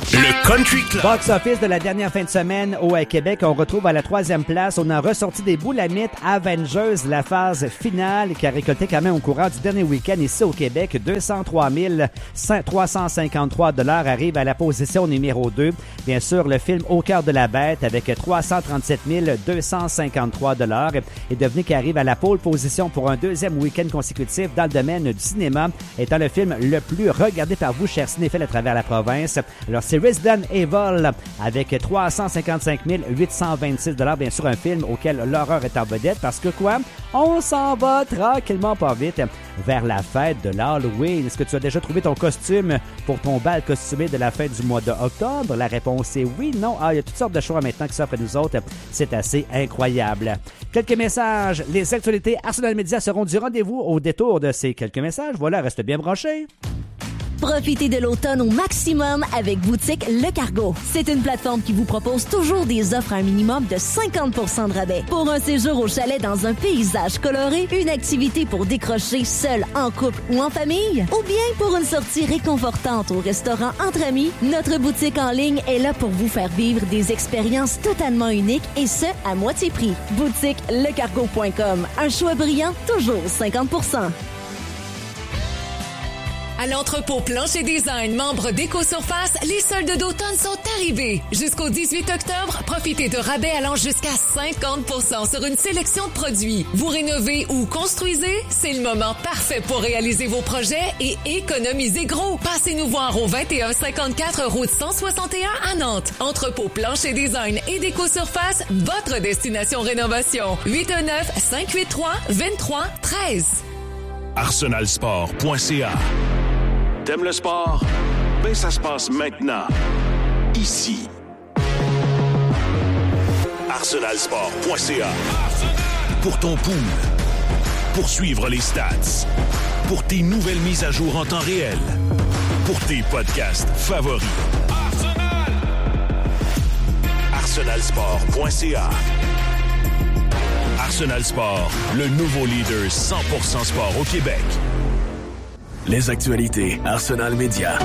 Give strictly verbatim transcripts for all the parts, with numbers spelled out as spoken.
Le Country Club. Box office de la dernière fin de semaine au Québec, on retrouve à la troisième place. On a ressorti des boulamites Avengers, la phase finale qui a récolté quand même au courant du dernier week-end ici au Québec. deux cent trois mille trois cent cinquante-trois dollars arrive à la position numéro deux. Bien sûr, le film Au cœur de la bête avec trois cent trente-sept mille deux cent cinquante-trois dollars est devenu qui arrive à la pole position pour un deuxième week-end consécutif dans le domaine du cinéma, étant le film le plus regardé par vous, chers cinéphiles, à travers la province. Alors, c'est Resident Evil avec trois cent cinquante-cinq mille huit cent vingt-six dollars. Bien sûr, un film auquel l'horreur est en vedette parce que quoi? On s'en va tranquillement pas vite vers la fête de l'Halloween. Est-ce que tu as déjà trouvé ton costume pour ton bal costumé de la fête du mois d'octobre? La réponse est oui, non. Ah, il y a toutes sortes de choix maintenant qui s'offrent à nous autres. C'est assez incroyable. Quelques messages. Les actualités Arsenal Media seront du rendez-vous au détour de ces quelques messages. Voilà, reste bien branché. Profitez de l'automne au maximum avec Boutique Le Cargo. C'est une plateforme qui vous propose toujours des offres à un minimum de cinquante pour cent de rabais. Pour un séjour au chalet dans un paysage coloré, une activité pour décrocher seul, en couple ou en famille, ou bien pour une sortie réconfortante au restaurant entre amis, notre boutique en ligne est là pour vous faire vivre des expériences totalement uniques et ce, à moitié prix. boutique le cargo point com. Un choix brillant, toujours cinquante pour cent. À l'entrepôt Plancher Design, membre d'Éco-Surface, les soldes d'automne sont arrivés. Jusqu'au dix-huit octobre, profitez de rabais allant jusqu'à cinquante pour cent sur une sélection de produits. Vous rénovez ou construisez? C'est le moment parfait pour réaliser vos projets et économiser gros. Passez nous voir au vingt et un cinquante-quatre route cent soixante et un à Nantes. Entrepôt Plancher Design et d'Éco-Surface, votre destination rénovation. huit un neuf, cinq huit trois, deux trois un trois. arsenal sport point c a. T'aimes le sport? Ben, ça se passe maintenant. Ici. arsenal sport point c a. Pour ton pool. Pour suivre les stats. Pour tes nouvelles mises à jour en temps réel. Pour tes podcasts favoris. arsenal sport point c a. Arsenal Sport, le nouveau leader cent pour cent sport au Québec. Les actualités Arsenal Media.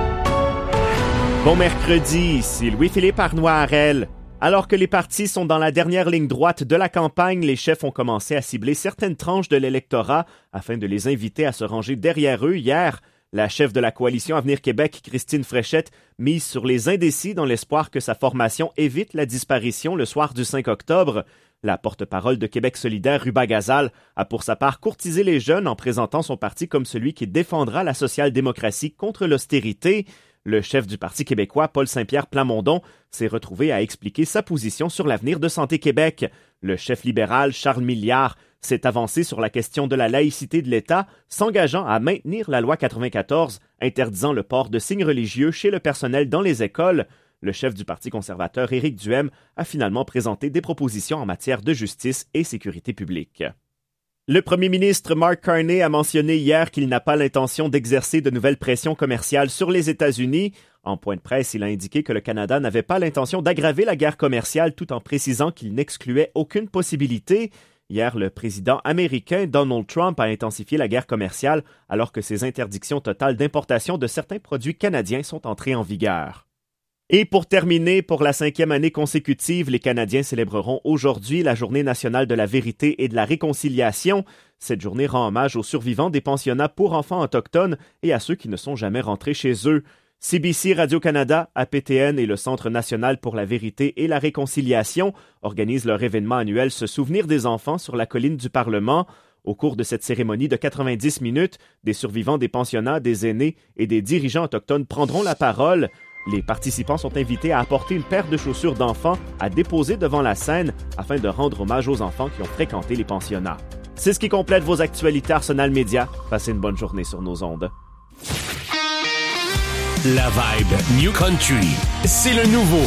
Bon mercredi, ici Louis-Philippe Arnois-Harel. Alors que les partis sont dans la dernière ligne droite de la campagne, les chefs ont commencé à cibler certaines tranches de l'électorat afin de les inviter à se ranger derrière eux. Hier, la chef de la coalition Avenir Québec, Christine Fréchette, mise sur les indécis dans l'espoir que sa formation évite la disparition le soir du cinq octobre. La porte-parole de Québec solidaire, Ruba Gazal, a pour sa part courtisé les jeunes en présentant son parti comme celui qui défendra la social-démocratie contre l'austérité. Le chef du Parti québécois, Paul Saint-Pierre Plamondon, s'est retrouvé à expliquer sa position sur l'avenir de Santé Québec. Le chef libéral, Charles Milliard, s'est avancé sur la question de la laïcité de l'État, s'engageant à maintenir la loi quatre-vingt-quatorze, interdisant le port de signes religieux chez le personnel dans les écoles. Le chef du Parti conservateur, Éric Duhem, a finalement présenté des propositions en matière de justice et sécurité publique. Le premier ministre Mark Carney a mentionné hier qu'il n'a pas l'intention d'exercer de nouvelles pressions commerciales sur les États-Unis. En point de presse, il a indiqué que le Canada n'avait pas l'intention d'aggraver la guerre commerciale tout en précisant qu'il n'excluait aucune possibilité. Hier, le président américain Donald Trump a intensifié la guerre commerciale alors que ses interdictions totales d'importation de certains produits canadiens sont entrées en vigueur. Et pour terminer, pour la cinquième année consécutive, les Canadiens célébreront aujourd'hui la Journée nationale de la vérité et de la réconciliation. Cette journée rend hommage aux survivants des pensionnats pour enfants autochtones et à ceux qui ne sont jamais rentrés chez eux. C B C Radio-Canada, A P T N et le Centre national pour la vérité et la réconciliation organisent leur événement annuel Se souvenir des enfants sur la colline du Parlement. Au cours de cette cérémonie de quatre-vingt-dix minutes, des survivants des pensionnats, des aînés et des dirigeants autochtones prendront la parole. Les participants sont invités à apporter une paire de chaussures d'enfants à déposer devant la scène afin de rendre hommage aux enfants qui ont fréquenté les pensionnats. C'est ce qui complète vos actualités Arsenal Media. Passez une bonne journée sur nos ondes. La vibe New Country, c'est le nouveau.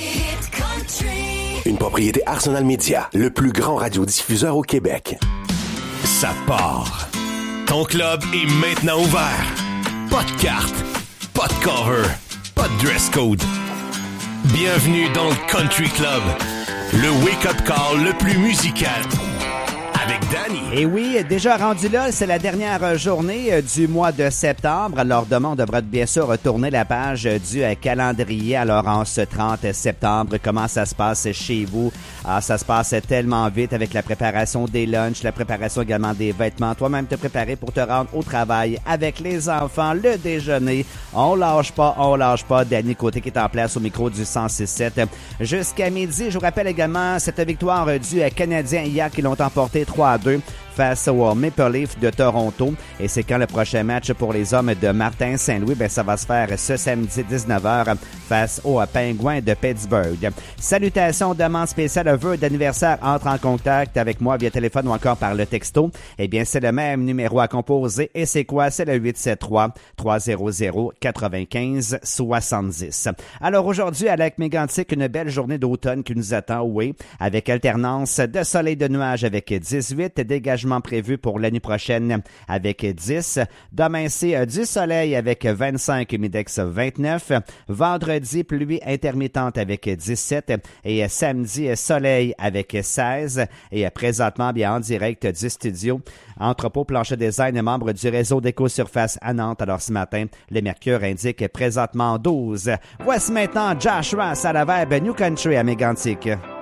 Une propriété Arsenal Media, le plus grand radiodiffuseur au Québec. Ça part. Ton club est maintenant ouvert. Pas de carte, pas de cover, pas de dress code. Bienvenue dans le Country Club, le wake-up call le plus musical. Avec Danny. Et oui, déjà rendu là, c'est la dernière journée du mois de septembre. Alors demain, on devra bien sûr retourner la page du calendrier. Alors en ce trente septembre, comment ça se passe chez vous? Ah, ça se passe tellement vite avec la préparation des lunchs, la préparation également des vêtements. Toi-même te préparer pour te rendre au travail avec les enfants, le déjeuner. On lâche pas, on lâche pas. Danny Côté qui est en place au micro du cent six sept jusqu'à midi. Je vous rappelle également cette victoire du Canadien hier qui l'ont emporté trois à deux face au Maple Leaf de Toronto. Et c'est quand le prochain match pour les hommes de Martin Saint-Louis? Ben, ça va se faire ce samedi dix-neuf heures face aux Pingouins de Pittsburgh. Salutations, demande spéciale, vœux d'anniversaire, entre en contact avec moi via téléphone ou encore par le texto. Eh bien, c'est le même numéro à composer. Et c'est quoi? C'est le huit sept trois, trois zéro zéro, neuf cinq sept zéro. Alors aujourd'hui, à Lac Mégantic, une belle journée d'automne qui nous attend, oui, avec alternance de soleil de nuages avec dix-huit, dégagement prévu pour l'année prochaine avec dix. Demain, c'est du soleil avec vingt-cinq, humidex vingt-neuf. Vendredi, pluie intermittente avec dix-sept. Et samedi, soleil avec seize. Et présentement, bien en direct du studio, Entrepôt Plancher Design, membre du réseau d'Éco-Surface à Nantes. Alors ce matin, le mercure indique présentement douze. Voici maintenant Joshua Salaverbe, New Country à Mégantic.